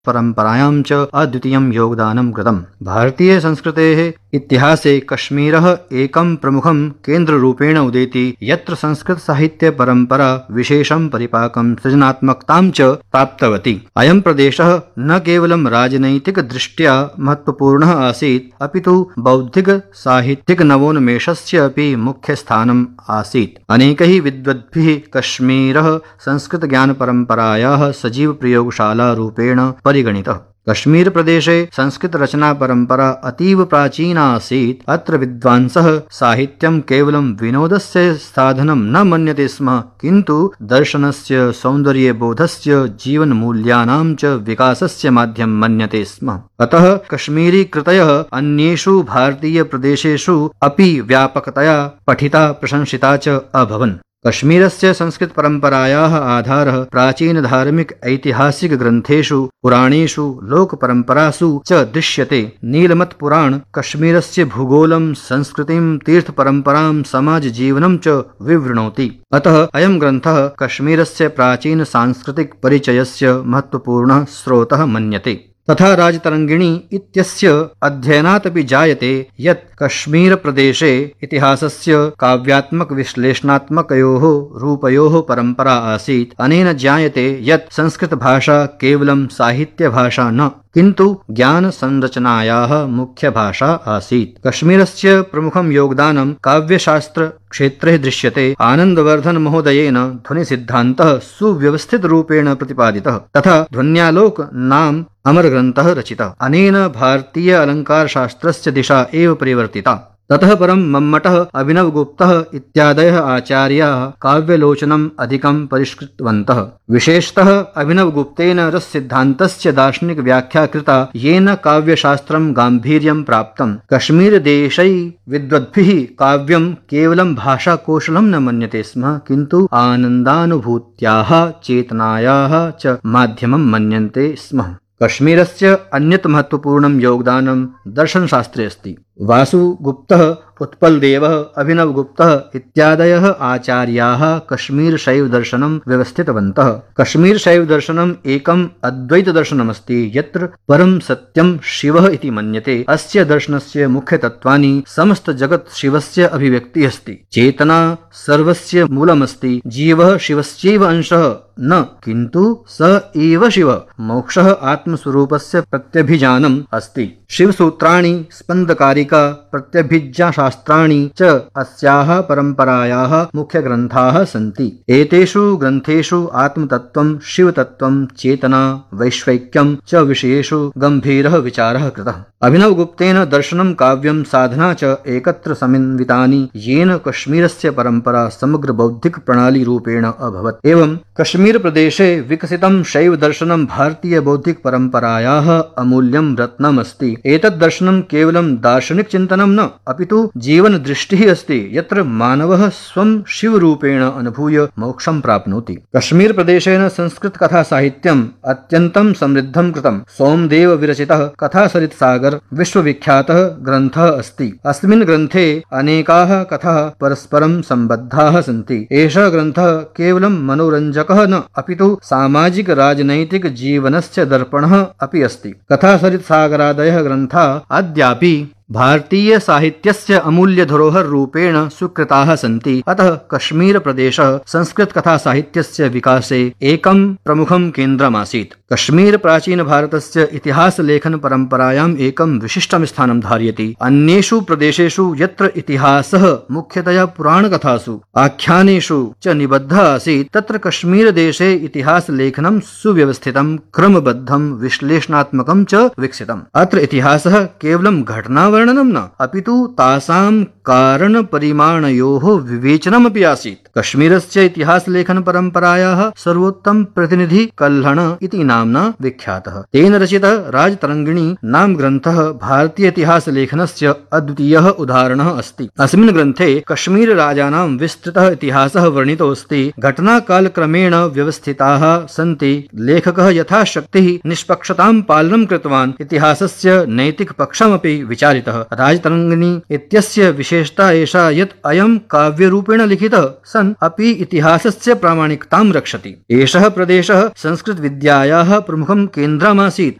परम्परायां च अद्वितीयं योगदानं कृतम्। भारतीय संस्कृतेः इतिहासे कश्मीरः एकं प्रमुखं केन्द्ररूपेण उदेति, यत्र संस्कृत साहित्य परम्परा विशेषं परिपाकं सृजनात्मकतां च प्राप्तवती। अयं प्रदेशः न केवलं राजनैतिक दृष्ट्या महत्वपूर्णः आसीत्, अपितु बौद्धिक साहित्यिक नवोन्मेषस्य अपि मुख्यस्थानम् आसीत्। अनेकैः विद्वद्भिः कश्मीरः संस्कृत ज्ञान परम्परायाः सजीव प्रयोगशाला रूपेण परिगणितः। कश्मीर प्रदेशे संस्कृत रचना परंपरा अतीव प्राचीना आसीत्। अत्र विद्वांसः साहित्यं केवलं विनोदस्य साधनं न मन्यते स्म, किन्तु दर्शनस्य, सौन्दर्यबोधस्य, जीवनमूल्यानां च विकासस्य माध्यमं मन्यते स्म। अतः कश्मीरी कृतयः अन्येषु भारतीय प्रदेशेषु अपि व्यापकतया पठिता, प्रशंसिता च अभवन्। कश्मीरस्य संस्कृत परम्परायाः आधारः प्राचीन धार्मिक ऐतिहासिक ग्रन्थेषु, पुराणेषु, लोक परम्परासु च दृश्यते। नीलमत पुराण कश्मीरस्य भूगोलं, संस्कृतिं, तीर्थ परम्परां, समाज जीवनं च विवृणोति। अतः अयं ग्रन्थः कश्मीरस्य प्राचीन सांस्कृतिक परिचयस्य महत्वपूर्णः स्रोतः मन्यते। तथा राजतरङ्गिणी इत्यस्य अध्ययनात् अपि जायते यत् कश्मीर प्रदेशे इतिहासस्य काव्यात्मक विश्लेषणात्मकयोः रूपयोः परम्परा आसीत्। अनेन ज्ञायते यत् संस्कृत भाषा केवलं साहित्य भाषा न, किन्तु ज्ञान संरचनायाः मुख्य भाषा आसीत्। कश्मीरस्य प्रमुखं योगदानं काव्यशास्त्र क्षेत्रे दृश्यते। आनन्दवर्धन महोदयेन ध्वनिसिद्धान्तः सुव्यवस्थित रूपेण प्रतिपादितः, तथा ध्वन्यालोक नाम अमरग्रन्थः रचितः। अनेन भारतीय अलङ्कारशास्त्रस्य दिशा एव परिवर्तिता। ततः परं मम्मटः, अभिनवगुप्तः इत्यादयः आचार्याः काव्यलोचनम् अधिकं परिष्कृतवन्तः। विशेषतः अभिनवगुप्तेन रससिद्धान्तस्य दार्शनिक व्याख्या कृता, येन काव्यशास्त्रं गाम्भीर्यं प्राप्तम्। कश्मीरदेशै विद्वद्भिः काव्यं केवलं भाषाकौशलं न मन्यते स्म, किन्तु आनन्दानुभूत्याः, चेतनायाः च माध्यमं मन्यन्ते स्म। कश्मीरस्य अन्यत् महत्वपूर्णं योगदानं दर्शनशास्त्रे अस्ति। वासुगुप्तः, उत्पलदेवः, अभिनवगुप्तः इत्यादयः आचार्याः कश्मीर शैव दर्शनं व्यवस्थितवन्तः। कश्मीर शैव दर्शनम् एकम् अद्वैत दर्शनमस्ति, यत्र परं सत्यं शिवः इति मन्यते। अस्य दर्शनस्य मुख्यतत्त्वानि समस्त जगत् शिवस्य अभिव्यक्तिः अस्ति। चेतना सर्वस्य मूलमस्ति। जीवः शिवस्यैव अंशः न, किन्तु स एव शिव। मोक्षः आत्मस्वरूपस्य प्रत्यभिजानम् अस्ति। शिवसूत्राणि, स्पन्दकारिका, प्रत्यभिज्ञाशास्त्राणि च अस्याः परम्परायाः मुख्यग्रन्थाः सन्ति। एतेषु ग्रन्थेषु आत्मतत्त्वं, शिवतत्त्वं, चेतना, वैश्वैक्यं च विषयेषु गम्भीरः विचारः कृतः। अभिनवगुप्तेन दर्शनं, काव्यं, साधना च एकत्र समन्वितानि, येन कश्मीरस्य परम्परा समग्र बौद्धिक प्रणाली रूपेण अभवत्। एवं कश्मीर प्रदेशे विकसितं शैव दर्शनं भारतीय बौद्धिक परम्परायाः अमूल्यं रत्नम् अस्ति। एतत् दर्शनं केवलं दार्शनिक चिन्तनं न, अपितु जीवन दृष्टिः अस्ति, यत्र मानवः स्वं शिवरूपेण अनुभूय मोक्षं प्राप्नोति। कश्मीर प्रदेशेन संस्कृत कथा साहित्यम् अत्यन्तं समृद्धं कृतम्। सोमदेव विरचितः कथासरित सागर विश्वविख्यातः ग्रन्थः अस्ति। अस्मिन् ग्रन्थे अनेकाः कथाः परस्परं सम्बद्धाः सन्ति। एषः ग्रन्थः केवलं मनोरञ्जकः न, अपितु सामाजिक राजनैतिक जीवनस्य दर्पणः अपि अस्ति। कथासरित सागरादयः ग्रन्थाः अद्यापि भारतीय साहित्यस्य अमूल्य धरोहर रूपेण स्वीकृताः सन्ति। अतः कश्मीर प्रदेशः संस्कृत कथा साहित्यस्य विकासे एकं प्रमुखं केन्द्रमासीत्। कश्मीर प्राचीन भारतस्य इतिहास लेखन परम्परायाम् एकं विशिष्टं स्थानं धारयति। अन्येषु प्रदेशेषु यत्र इतिहासः मुख्यतया पुराणकथासु, आख्यानेषु च निबद्धः आसीत्, तत्र कश्मीर देशे इतिहास लेखनं सुव्यवस्थितं, क्रमबद्धं, विश्लेषणात्मकं च विकसितम्। अत्र इतिहासः केवलं घटनावर्णनं न, अपितु तासां कारण परिमाणयोः विवेचनमपि आसीत्। कश्मीरस्य इतिहास लेखन परम्परायाः सर्वोत्तम प्रतिनिधि कल्हण इति नाम्ना विख्यातः। तेन रचितः राजतरङ्गिणी नाम ग्रन्थः भारतीय इतिहास लेखनस्य अद्वितीयः उदाहरणः अस्ति। अस्मिन् ग्रन्थे कश्मीर राजानां विस्तृतः इतिहासः वर्णितोऽस्ति। घटनाकालक्रमेण व्यवस्थिताः सन्ति। लेखकः यथाशक्तिः निष्पक्षतां पालनं कृतवान्। इतिहासस्य नैतिक पक्षमपि विचारितः। रचितः। राजतरङ्गिणी इत्यस्य विशेषता एषा यत् अयं काव्यरूपेण लिखितः सन् अपि इतिहासस्य प्रामाणिकतां रक्षति। एषः प्रदेशः संस्कृतविद्यायाः प्रमुखं केन्द्रमासीत्।